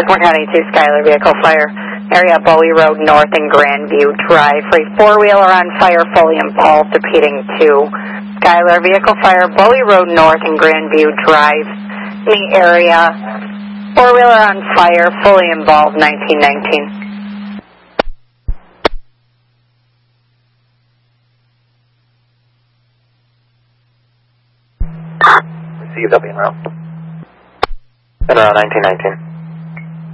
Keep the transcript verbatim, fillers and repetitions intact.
one County two, Skylar vehicle fire. Area Bowie Road North and Grandview Drive. For a four-wheeler on fire, fully involved, repeating two. Skylar vehicle fire, Bowie Road North and Grandview Drive. In the area, four-wheeler on fire, fully involved, nineteen nineteen. Received, I'll be en route. En route, nineteen nineteen.